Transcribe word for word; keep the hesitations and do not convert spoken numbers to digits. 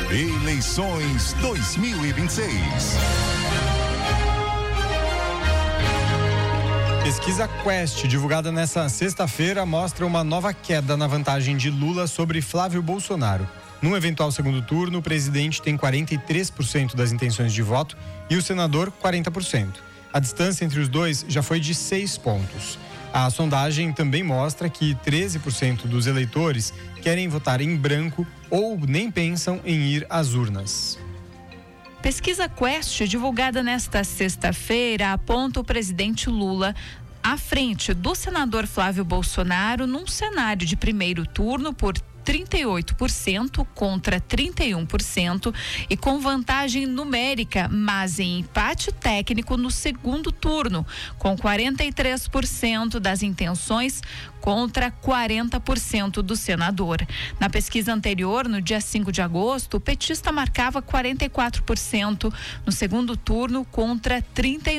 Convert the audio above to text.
Eleições dois mil e vinte e seis. Pesquisa Quest, divulgada nesta sexta-feira, mostra uma nova queda na vantagem de Lula sobre Flávio Bolsonaro. Num eventual segundo turno, o presidente tem quarenta e três por cento das intenções de voto e o senador quarenta por cento. A distância entre os dois já foi de seis pontos. A sondagem também mostra que treze por cento dos eleitores querem votar em branco ou nem pensam em ir às urnas. Pesquisa Quest, divulgada nesta sexta-feira, aponta o presidente Lula à frente do senador Flávio Bolsonaro num cenário de primeiro turno por trinta e oito por cento contra trinta e um por cento e com vantagem numérica, mas em empate técnico no segundo turno, com quarenta e três por cento das intenções contra quarenta por cento do senador. Na pesquisa anterior, no dia cinco de agosto, o petista marcava quarenta e quatro por cento no segundo turno contra trinta e